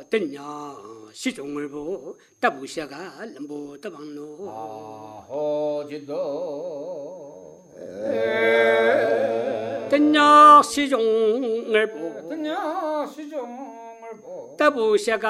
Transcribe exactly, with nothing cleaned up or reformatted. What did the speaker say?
듣냐 시종을 보 따부샤가 럼보 따방노 아 호지도 듣냐 시종을 보 듣냐 시종을 보 따부샤가